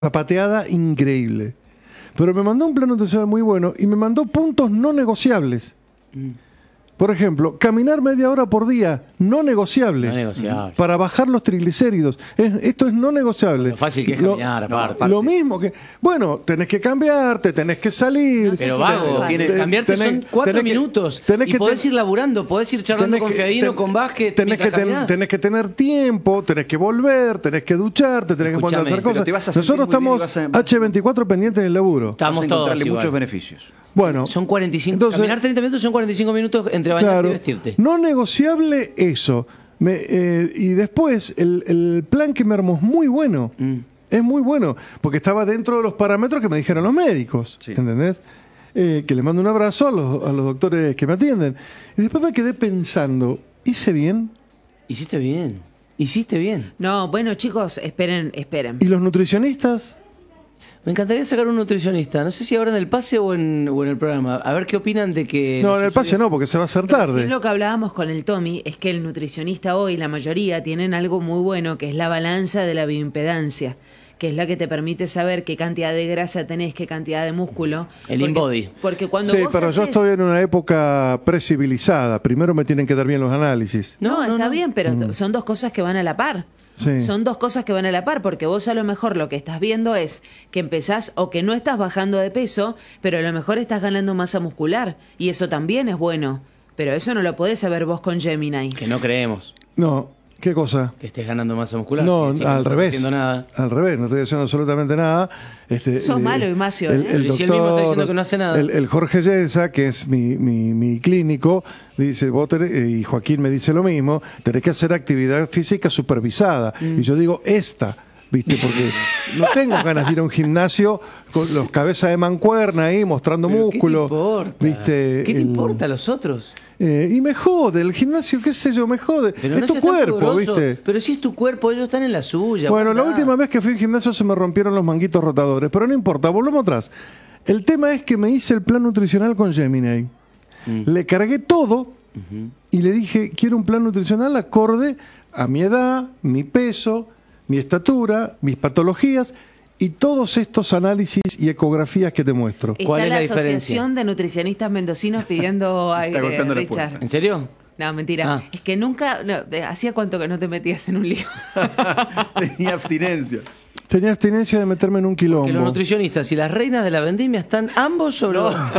zapateada increíble. Pero me mandó un plan nutricional muy bueno y me mandó puntos no negociables. Por ejemplo, caminar media hora por día, no negociable. No negociable. Para bajar los triglicéridos. Esto es no negociable. Lo fácil que es caminar, aparte. Lo mismo que... Bueno, tenés que cambiarte, tenés que salir. No sé, pero vago, cambiarte son 4 minutos. Y podés ir laburando, podés ir charlando con Fiadino, con Vázquez. Tenés que tener tiempo, tenés que volver, tenés que ducharte, tenés que poner a hacer cosas. Nosotros estamos H24 pendientes del laburo. Estamos todos muchos beneficios. Bueno, son 45. Entonces, caminar 30 minutos son 45 minutos entre bañarte y vestirte. No negociable eso. Y después, el plan que me armó es muy bueno. Es muy bueno. Porque estaba dentro de los parámetros que me dijeron los médicos. Sí. ¿Entendés? Que les mando un abrazo a los doctores que me atienden. Y después me quedé pensando, ¿hice bien? Hiciste bien. No, bueno, chicos, esperen. ¿Y los nutricionistas? Me encantaría sacar un nutricionista. No sé si ahora en el pase o en el programa. A ver qué opinan de que... No, en el pase no, porque se va a hacer tarde. Sí, lo que hablábamos con el Tommy es que el nutricionista hoy, la mayoría, tienen algo muy bueno, que es la balanza de la bioimpedancia, que es la que te permite saber qué cantidad de grasa tenés, qué cantidad de músculo. El InBody. Porque cuando sí, pero yo estoy en una época precivilizada. Primero me tienen que dar bien los análisis. No, está bien, pero son dos cosas que van a la par. Sí. Son dos cosas que van a la par, porque vos a lo mejor lo que estás viendo es que empezás o que no estás bajando de peso, pero a lo mejor estás ganando masa muscular, y eso también es bueno, pero eso no lo podés saber vos con Gemini. Que no creemos. No, ¿qué cosa? Que estés ganando masa muscular. No, al revés. Nada. Al revés, no estoy haciendo absolutamente nada. Sos malo, Ignacio. El doctor, si él mismo está diciendo que no hace nada. El Jorge Yensa, que es mi clínico, dice, vos y Joaquín me dice lo mismo, tenés que hacer actividad física supervisada. Y yo digo, ¿viste? Porque no tengo ganas de ir a un gimnasio con los cabezas de mancuerna ahí mostrando músculo. ¿Qué te importa a los otros? Y me jode, el gimnasio, qué sé yo, me jode. Pero es no tu cuerpo, ¿viste? Pero si es tu cuerpo, ellos están en la suya. Bueno, la última vez que fui al gimnasio se me rompieron los manguitos rotadores, pero no importa, volvemos atrás. El tema es que me hice el plan nutricional con Gemini. Le cargué todo y le dije, quiero un plan nutricional acorde a mi edad, mi peso, mi estatura, mis patologías y todos estos análisis y ecografías que te muestro. ¿Cuál es la diferencia? Asociación de Nutricionistas Mendocinos pidiendo aire, Richard. ¿En serio? No, mentira. Es que nunca... ¿Hacía cuánto que no te metías en un lío? Tenía abstinencia. Tenía abstinencia de meterme en un quilombo. Que los nutricionistas y las reinas de la vendimia están ambos sobre...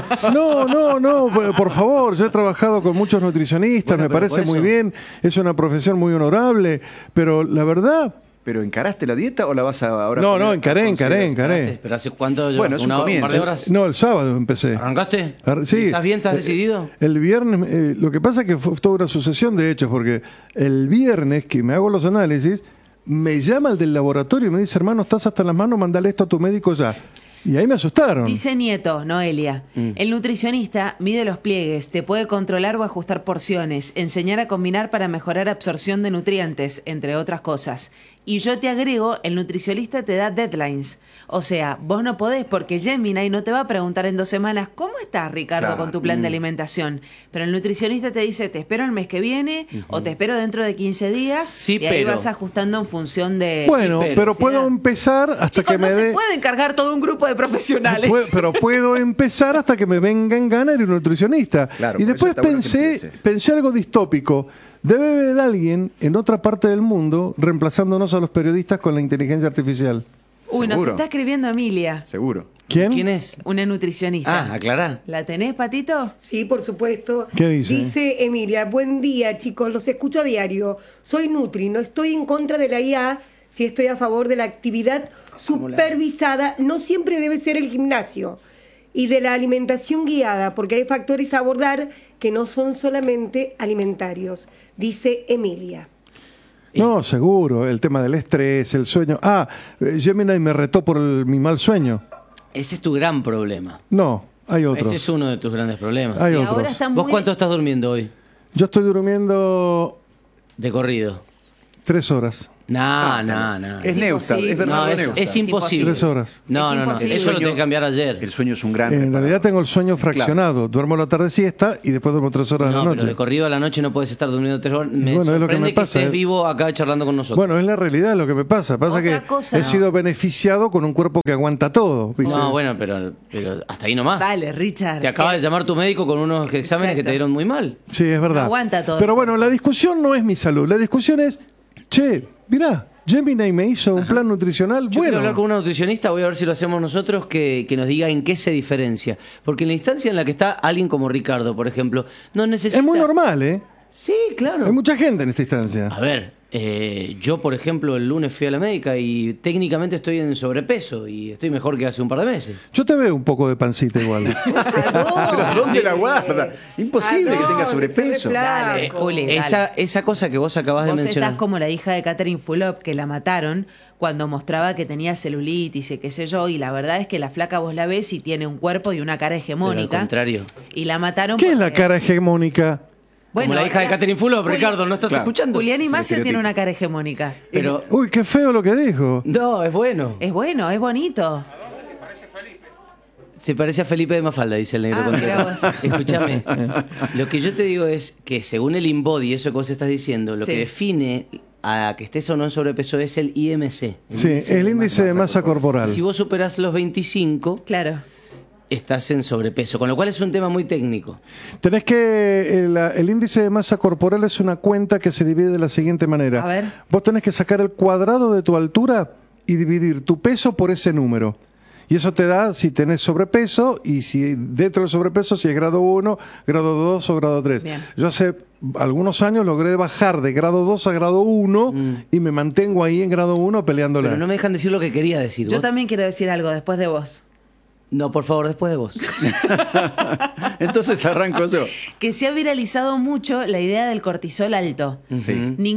No, por favor, yo he trabajado con muchos nutricionistas, me parece muy bien, es una profesión muy honorable, pero la verdad... ¿Pero encaraste la dieta o la vas a ahora? No, encaré. ¿Pero hace cuánto? Bueno, es un un par de horas. No, el sábado empecé. ¿Arrancaste? Sí. ¿Estás bien? ¿Estás decidido? El viernes, lo que pasa es que fue toda una sucesión de hechos, porque el viernes que me hago los análisis, me llama el del laboratorio y me dice, hermano, estás hasta las manos, mandale esto a tu médico ya. Y ahí me asustaron. Dice Nieto, Noelia, el nutricionista mide los pliegues, te puede controlar o ajustar porciones, enseñar a combinar para mejorar absorción de nutrientes, entre otras cosas. Y yo te agrego, el nutricionista te da deadlines. O sea, vos no podés porque Gemini no te va a preguntar en 2 semanas, ¿cómo estás, Ricardo, con tu plan de alimentación? Pero el nutricionista te dice, te espero el mes que viene o te espero dentro de 15 días y ahí vas ajustando en función de... Bueno, pero puedo empezar hasta que me dé... No se puede encargar todo un grupo de profesionales. Pero puedo empezar hasta que me venga en gana ir un nutricionista. Claro, y después pensé algo distópico. Debe haber alguien en otra parte del mundo reemplazándonos a los periodistas con la inteligencia artificial. Uy, nos está escribiendo Emilia. Seguro. ¿Quién es? Una nutricionista. Aclará. ¿La tenés, Patito? Sí, por supuesto. ¿Qué dice? Dice Emilia, buen día, chicos, los escucho a diario. Soy Nutri, no estoy en contra de la IA, si estoy a favor de la actividad supervisada, no siempre debe ser el gimnasio, y de la alimentación guiada, porque hay factores a abordar que no son solamente alimentarios, dice Emilia. No, seguro, el tema del estrés, el sueño. Gemini me retó por mi mal sueño. Ese es tu gran problema. No, hay otros. Ese es uno de tus grandes problemas. Hay otros. ¿Vos cuánto estás durmiendo hoy? Yo estoy durmiendo... De corrido. 3 horas. No. Es neutra, es verdad. Es imposible. 3 horas. No. Eso lo tengo que cambiar ayer. El sueño es un gran... En realidad tengo el sueño fraccionado. Duermo la tarde siesta y después duermo 3 horas de la noche. Pero de corrido a la noche no puedes estar durmiendo 3 horas. Me bueno, es lo que me sorprende pasa. estés vivo acá charlando con nosotros. Bueno, es la realidad lo que me pasa. Pasa que he sido beneficiado con un cuerpo que aguanta todo. ¿viste? No, bueno, pero hasta ahí nomás. Dale, Richard. Te acaba de llamar tu médico con unos exámenes que te dieron muy mal. Sí, es verdad. Aguanta todo. Pero bueno, la discusión no es mi salud. La discusión es, mirá, Gemini me hizo un plan nutricional Yo quiero hablar con una nutricionista, voy a ver si lo hacemos nosotros, que nos diga en qué se diferencia. Porque en la instancia en la que está alguien como Ricardo, por ejemplo, no necesita... Es muy normal, ¿eh? Sí, claro. Hay mucha gente en esta instancia. A ver, yo, por ejemplo, el lunes fui a la médica y técnicamente estoy en sobrepeso y estoy mejor que hace un par de meses. Yo te veo un poco de pancita igual. ¿Pero dónde la guarda? Imposible que tenga sobrepeso. Dale, Juli, dale. Esa cosa que vos acabás de Vos mencionar. estás como la hija de Catherine Fulop, que la mataron cuando mostraba que tenía celulitis y qué sé yo, y la verdad es que la flaca vos la ves y tiene un cuerpo y una cara hegemónica. Pero al contrario. Y la mataron ¿Qué es la porque- cara hegemónica? Como la hija de Catherine Fulop, Ricardo, ¿no estás Claro. escuchando? Julián Imacio estereotipo. tiene una cara hegemónica. Pero, Uy, qué feo lo que dijo. no, es bueno. Es bueno, es bonito. Se parece a Felipe de Mafalda, dice el negro. Ah, Contreras. mirá vos. Escúchame. Lo que yo te digo es que según el InBody, eso que vos estás diciendo, lo Sí. que define a que estés o no en sobrepeso es el IMC. Sí, el índice de masa corporal. Si vos superás los 25, Claro. estás en sobrepeso, con lo cual es un tema muy técnico. Tenés que... El índice de masa corporal es una cuenta que se divide de la siguiente manera. A ver. Vos tenés que sacar el cuadrado de tu altura y dividir tu peso por ese número. Y eso te da si tenés sobrepeso y si dentro del sobrepeso si es grado 1, grado 2 o grado 3. Bien. Yo hace algunos años logré bajar de grado 2 a grado 1 y me mantengo ahí en grado 1 peleándola. Pero no me dejan decir lo que quería decir. Yo ¿Vos? también quiero decir algo después de vos. No, por favor, después de vos. Entonces arranco yo. Que se ha viralizado mucho la idea del cortisol alto. Sí.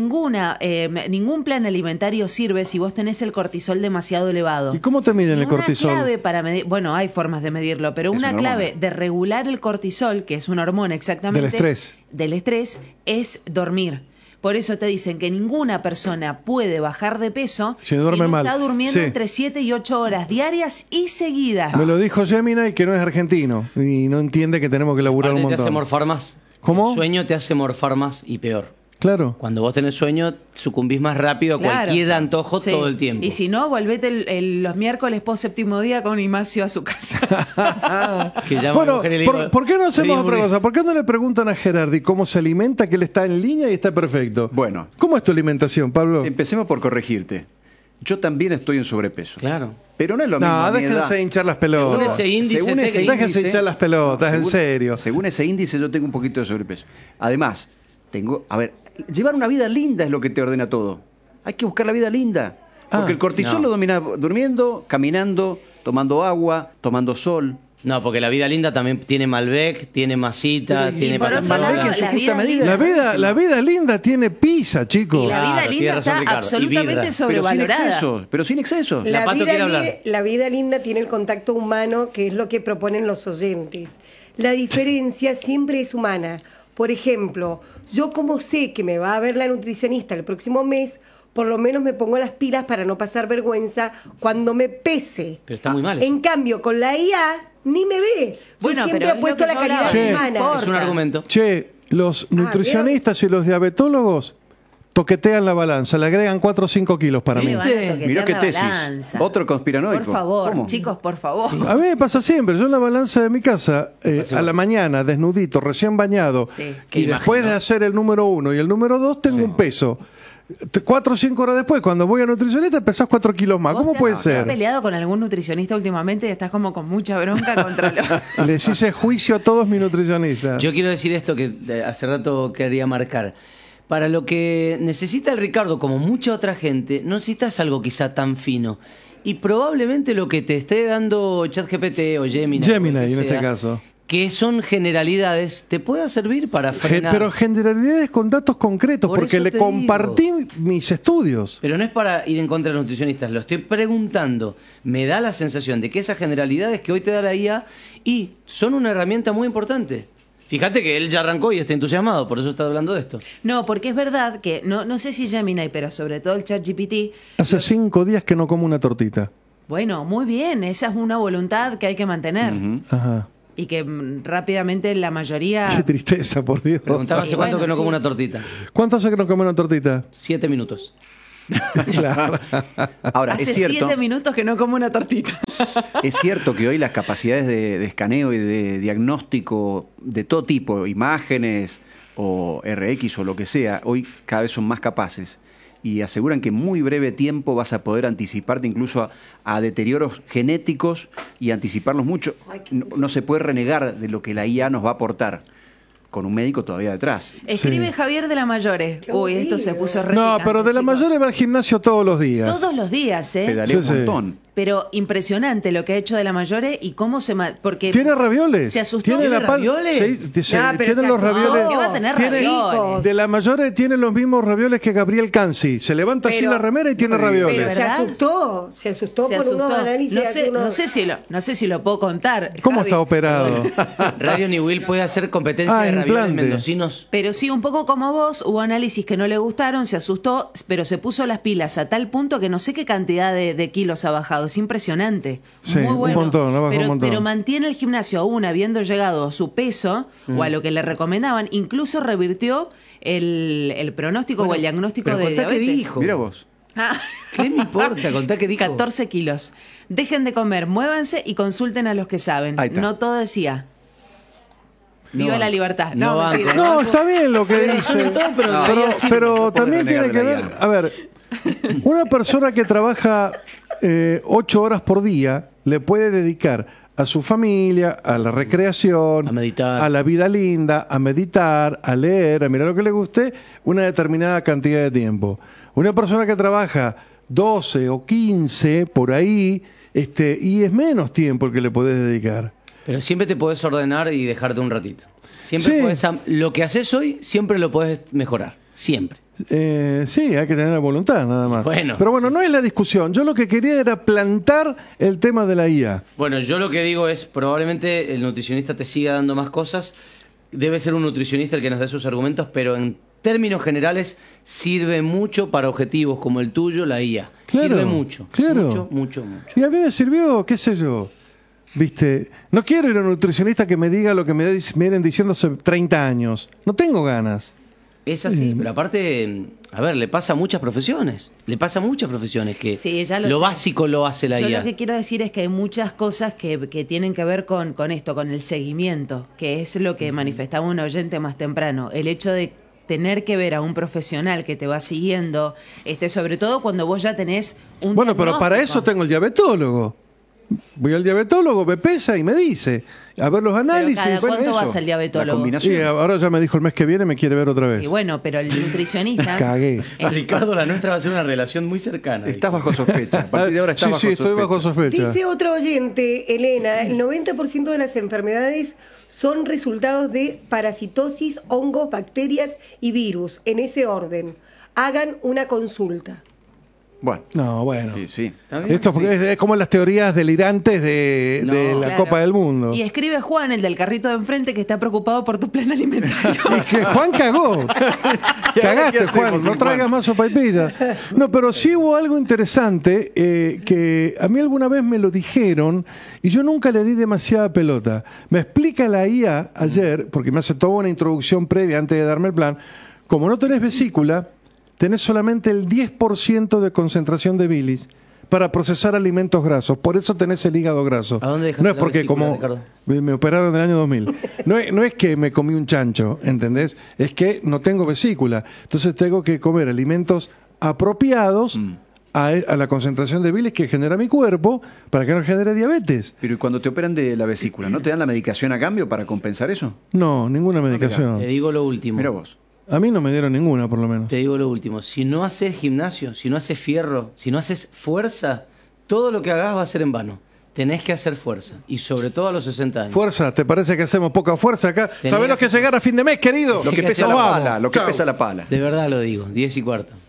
Ningún plan alimentario sirve si vos tenés el cortisol demasiado elevado. ¿Y cómo te miden Y el cortisol? Una clave para medir, bueno, hay formas de medirlo, pero Es una una clave hormona. de regular el cortisol, que es una hormona exactamente. Del estrés. Es dormir. Por eso te dicen que ninguna persona puede bajar de peso Si duerme no mal. está durmiendo Sí. entre 7 y 8 horas diarias y seguidas. Me lo dijo Gemini, que no es argentino y no entiende que tenemos que laburar un Aparte te hace montón. morfar más. ¿Cómo? El sueño te hace morfar más y peor. Claro. Cuando vos tenés sueño, sucumbís más rápido a Claro. cualquier antojo Sí. todo el tiempo. Y si no, volvete los miércoles post séptimo día con Imacio a su casa. Que llama a mi Bueno, mujer y le digo, ¿por qué no hacemos "Pedí otra hamburguesa". cosa? ¿Por qué no le preguntan a Gerardi cómo se alimenta, que él está en línea y está perfecto? Bueno. ¿Cómo es tu alimentación, Pablo? Empecemos por corregirte. Yo también estoy en sobrepeso. Claro. Pero no es lo mismo. No, a mi déjense edad. hinchar las Según pelotas. ese índice según ese técnico. Déjense hinchar las pelotas, en serio. Según ese índice yo tengo un poquito de sobrepeso. Además, llevar una vida linda es lo que te ordena todo. Hay que buscar la vida linda. Porque el cortisol no. lo domina durmiendo, caminando, tomando agua, tomando sol. No, porque la vida linda también tiene Malbec, tiene masita, Y tiene por patas otro lado, fritas. en su la justa vida medida. linda- La vida linda tiene pizza, chicos. Y la vida Claro, linda tiene razón, está Ricardo. Y absolutamente birra. Pero sin sobrevalorada. exceso. Pero sin exceso. La Pato quiere hablar. La vida linda tiene el contacto humano, que es lo que proponen los oyentes. La diferencia siempre es humana. Por ejemplo, yo como sé que me va a ver la nutricionista el próximo mes, por lo menos me pongo las pilas para no pasar vergüenza cuando me pese. Pero está muy mal eso. En cambio, con la IA ni me ve. Bueno, Yo siempre pero es lo apuesto a que la yo calidad hablaba. humana. Importa. Es un argumento. Che, los nutricionistas y los diabetólogos toquetean la balanza, le agregan 4 o 5 kilos para mí. Me van a toquetear Mirá qué la tesis. balanza. Otro conspiranoico. Por favor, ¿Cómo? chicos, por favor. A mí me pasa siempre, yo en la balanza de mi casa, a la mañana, desnudito, recién bañado, Sí. Qué y imagen, después ¿no? de hacer el número 1 y el número 2, tengo un peso. 4 o 5 horas después, cuando voy a nutricionista, pesás 4 kilos más. ¿Vos ¿Cómo te puede has ser? peleado con algún nutricionista últimamente y estás como con mucha bronca contra los... Les hice juicio a todos mis nutricionistas. Yo quiero decir esto que hace rato quería marcar. Para lo que necesita el Ricardo, como mucha otra gente, no necesitas algo quizá tan fino. Y probablemente lo que te esté dando ChatGPT o Gemini, Gemini, o lo que en este sea, caso. que son generalidades, te pueda servir para frenar. Pero generalidades con datos concretos, Por porque eso le te compartí mis estudios. Pero no es para ir en contra de los nutricionistas, lo estoy preguntando. Me da la sensación de que esas generalidades que hoy te da la IA y son una herramienta muy importante. Fíjate que él ya arrancó y está entusiasmado, por eso está hablando de esto. No, porque es verdad que, no sé si Gemini, pero sobre todo el ChatGPT, Hace 5 días que no como una tortita. bueno, muy bien, esa es una voluntad que hay que mantener. Ajá. Y que rápidamente la mayoría... Qué tristeza, por Dios. Preguntaba hace Y cuánto bueno, que no como sí. una tortita. ¿Cuánto hace que no come una tortita? 7 minutos. Claro. Ahora, Hace es cierto, 7 minutos que no como una tortita. es cierto que hoy las capacidades de escaneo y de diagnóstico de todo tipo, imágenes o RX o lo que sea, hoy cada vez son más capaces y aseguran que en muy breve tiempo vas a poder anticiparte incluso a deterioros genéticos y anticiparlos mucho. No se puede renegar de lo que la IA nos va a aportar, con un médico todavía detrás. Escribe Sí. Javier de la Mayore. Qué Uy, esto se aburrido. puso re No, picante, pero de la chicos. mayor va al gimnasio todos los días. Todos los días, ¿eh? Pedalea Sí, un sí. montón. Pero impresionante lo que ha hecho de la Mayore y cómo se... porque ¿Tiene ravioles? Se asustó. ¿Tiene la pan- ravioles? Sí, Ya, pero tiene se los asustó. ravioles. ¿Qué va a tener Tiene- ravioles? De la mayor tiene los mismos ravioles que Gabriel Cansi. Se levanta así Pero- la remera y tiene Pero ravioles. se ¿Verdad? asustó Se por asustó. unos análisis. hace unos- No sé si lo puedo contar. ¿Cómo Javi. está operado? Radio New Will puede hacer competencia de ravioles implante. mendocinos. Pero sí, un poco como vos, hubo análisis que no le gustaron, se asustó, pero se puso las pilas a tal punto que no sé qué cantidad de kilos ha bajado. Es impresionante. Sí, Muy un bueno. montón, ha bajado pero, un montón. pero mantiene el gimnasio aún habiendo llegado a su peso o a lo que le recomendaban. Incluso revirtió el pronóstico o el diagnóstico pero de contá qué diabetes. dijo. Mira vos. Ah. ¿Qué me importa? Contá qué dijo. 14 kilos. Dejen de comer, muévanse y consulten a los que saben. Ahí está. No todo decía. Viva No, la libertad. no No, banco. mentira. No, está bien lo que dice. sobre todo, pero No, la IA sí- pero no puede también tiene renegar que de la ver. IA. A ver, una persona que trabaja 8 horas por día le puede dedicar a su familia, a la recreación, A meditar. a la vida linda, a meditar, a leer, a mirar lo que le guste, una determinada cantidad de tiempo. Una persona que trabaja 12 o 15 por ahí, y es menos tiempo el que le podés dedicar. Pero siempre te podés ordenar y dejarte un ratito. Siempre Sí. podés lo que haces hoy, siempre lo podés mejorar. Siempre. Sí, hay que tener la voluntad nada más. Bueno. Pero bueno, no es la discusión. Yo lo que quería era plantar el tema de la IA. Bueno, yo lo que digo es, probablemente el nutricionista te siga dando más cosas. Debe ser un nutricionista el que nos dé sus argumentos, pero en términos generales sirve mucho para objetivos como el tuyo, la IA. Claro, Sirve mucho. claro. Mucho, mucho, mucho. Y a mí me sirvió, qué sé yo. Viste, no quiero ir a un nutricionista que me diga lo que me vienen diciendo hace 30 años. No tengo ganas. Es así, pero aparte, a ver, le pasa a muchas profesiones. Le pasa a muchas profesiones que Sí, ya lo lo sé. básico lo hace la Yo IA. lo que quiero decir es que hay muchas cosas que tienen que ver con esto, con el seguimiento, que es lo que manifestaba un oyente más temprano. El hecho de tener que ver a un profesional que te va siguiendo, sobre todo cuando vos ya tenés un Bueno, pero para diagnóstico. eso tengo el diabetólogo. Voy al diabetólogo, me pesa y me dice. A ver los Pero análisis. cada Bueno, cuánto eso, vas al la diabetólogo. combinación. y ahora ya me dijo el mes que viene, me quiere ver otra vez. Y bueno, pero el nutricionista... Cagué. Ricardo, la nuestra va a ser una relación muy cercana. Estás bajo sospecha. A partir de ahora estás sí, bajo sí, estoy sospecha. bajo sospecha. Dice otro oyente, Elena, el 90% de las enfermedades son resultados de parasitosis, hongos, bacterias y virus, en ese orden. Hagan una consulta. Bueno, No, bueno. sí, sí. Esto es como las teorías delirantes de la Claro. Copa del Mundo. Y escribe Juan, el del carrito de enfrente, que está preocupado por tu plan alimentario. Es que Juan cagó. ¿Qué Cagaste, hacemos Juan. sin No traigas Juan? más sopaipilla. No, pero sí hubo algo interesante que a mí alguna vez me lo dijeron y yo nunca le di demasiada pelota. Me explica la IA ayer, porque me hace toda una introducción previa antes de darme el plan. Como no tenés vesícula, tenés solamente el 10% de concentración de bilis para procesar alimentos grasos. Por eso tenés el hígado graso. ¿A dónde dejaste no es la porque vesícula, como Ricardo? me operaron en el año 2000. No es que me comí un chancho, ¿entendés? Es que no tengo vesícula. Entonces tengo que comer alimentos apropiados a la concentración de bilis que genera mi cuerpo para que no genere diabetes. Pero ¿y cuando te operan de la vesícula, no te dan la medicación a cambio para compensar eso? No, ninguna medicación. Te digo lo último. Mira vos. A mí no me dieron ninguna, por lo menos. Te digo lo último. Si no haces gimnasio, si no haces fierro, si no haces fuerza, todo lo que hagas va a ser en vano. Tenés que hacer fuerza. Y sobre todo a los 60 años. Fuerza, ¿te parece que hacemos poca fuerza acá? Tenés ¿Sabés lo que es que llegar a fin de mes, querido? Lo que que pesa hacer- la Vamos. pala, lo que Chau. pesa la pala. De verdad lo digo. 10:15.